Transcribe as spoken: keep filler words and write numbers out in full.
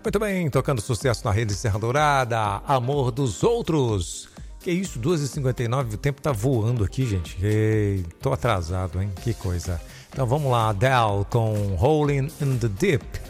Muito bem, tocando sucesso na rede Serra Dourada, Amor dos Outros. Que isso, duas e cinquenta e nove, o tempo tá voando aqui, gente. Ei, tô atrasado, hein? Que coisa. Então vamos lá, Adele com Rolling in the Deep.